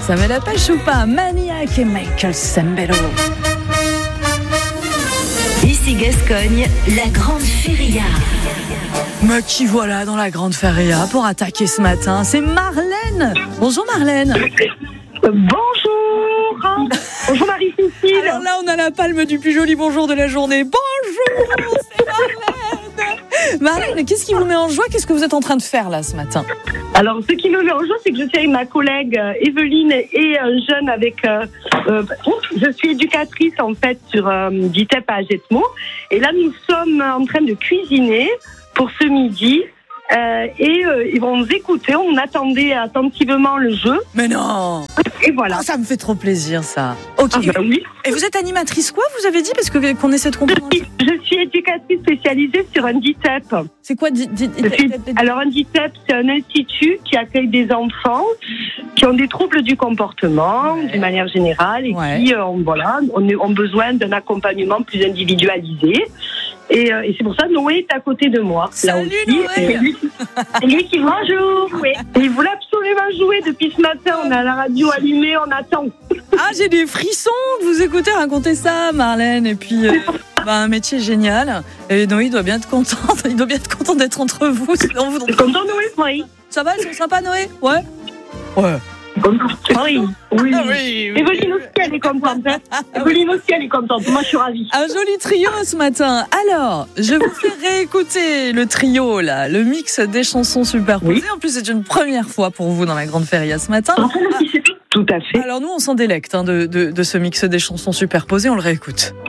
Ça met la pêche ou pas? Maniac et Michael Sembello. Ici Gascogne, la grande feria. Mais qui voilà dans la grande feria pour attaquer ce matin? C'est Marlène. Bonjour Marlène. Bonjour. Bonjour Marie-Cécile. Alors là, on a la palme du plus joli bonjour de la journée. Bonjour, c'est Marlène. Marlène, qu'est-ce qui vous met en joie? Qu'est-ce que vous êtes en train de faire là ce matin? Alors, ce qui me met en joie, c'est que je suis avec ma collègue Evelyne et un jeune avec... je suis éducatrice en fait sur DITEP à Agetmo. Et là, nous sommes en train de cuisiner pour ce midi. Ils vont nous écouter. On attendait attentivement le jeu. Mais non. Et voilà. Oh, ça me fait trop plaisir ça. Ok. Oui. Et vous êtes animatrice quoi? Vous avez dit parce que qu'on essaie de comprendre. Je suis éducatrice spécialisée sur un DITEP. C'est quoi Alors un DITEP, c'est un institut qui accueille des enfants qui ont des troubles du comportement, d'une manière générale, et qui ont besoin d'un accompagnement plus individualisé. Et c'est pour ça que Noé est à côté de moi. Salut là aussi. Noé. C'est lui qui bonjour. Oui. Et il voulait absolument jouer depuis ce matin. On a la radio allumée, on attend. Ah, j'ai des frissons de vous écouter raconter ça, Marlène. Et puis, un métier génial. Et Noé, il doit bien être content. Il doit bien être content d'être entre vous. Sinon, vous... Content Noé, oui. Ça va, ils sont sympas, Noé? Ouais. Ouais. Oui. Ah oui. Evelyne aussi, elle est contente. Evelyne aussi, elle est contente. Moi, je suis ravie. Un joli trio ce matin. Alors, je vous fais réécouter le trio, là, le mix des chansons superposées. Oui. En plus, c'est une première fois pour vous dans la grande feria ce matin. Tout à fait. Alors nous, on s'en délecte de ce mix des chansons superposées. On le réécoute.